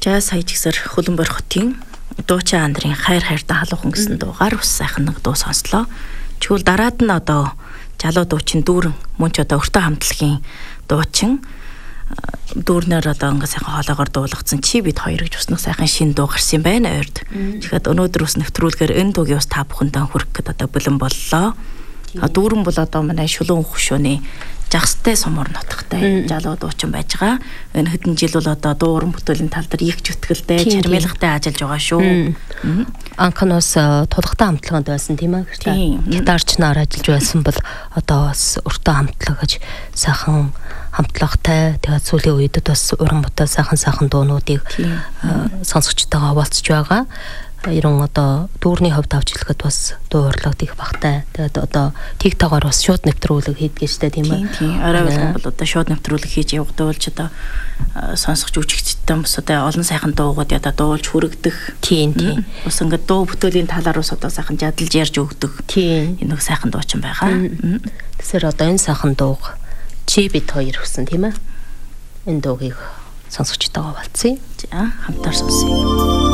Жаз сая жигсэр Хөлбөмбөр хотын дуучин андрын хайр хайртан халуухан гэсэн дуугаар ус сайхан нэг дуу сонслоо. Чүл дараад нь одоо залуу дуучин дүүрэн мөн ч одоо өртөө хамтлагийн дуучин дүүрнээр одоо ингээ сайхан хоолоогоор дуулгацсан чи бид хоёр гэж уснах сайхан шин дуу гарсан юм байна ойрд. Тэгэхэд өнөөдөр ус нэвтрүүлгээр энэ дуугийн ус та бүхэндээ хүрэх гээд одоо бэлэн боллоо. Дүүрэн бол одоо манай шулуун хөшөөний жагстай сумар нутагтай залуу дуучин байж байгаа. Энэ хэдэн жил бол одоо дууран бүтээлийн тал дээр их зүтгэлтэй чармайлгатай ажиллаж байгаа шүү. Анханаас тулгатай хамтлаганд байсан тийм ээ. Гитарч нар ажиллаж байсан бол одоо бас өртөө хамтлаг гэж сайхан хамтлагтай тэгээд сүүлийн үед бас уран бүтээл сайхан дуунуудыг сонсогчтойгоо хуваалцж байгаа. Ерөн одоо дүүрний хувьд авч хэлэхэд бас дуу урлагт их багтай. Тэгээд одоо TikTok-оор бас шууд нэвтрүүлэг хийдэг штэ тийм ээ. Тийм. Орой болгон бол одоо шууд нэвтрүүлэг хийж явагдуулж одоо сонсогч үжигчдтэй бас одоо олон сайхан дуугууд одоо дуулж хүрэгдэх. Тийм. Бас ингээд дуу бүтээлийн талаар бас одоо сайхан жадалж ярьж өгдөг. Тийм. Энэ нэг сайхан дуучин байгаа. Тэгэхээр одоо энэ сайхан дууг чи бид хоёр өгсөн тийм ээ. Энэ дуугийг сонсогчтойгоо хуваалцъя. За хамтаар сонсъё.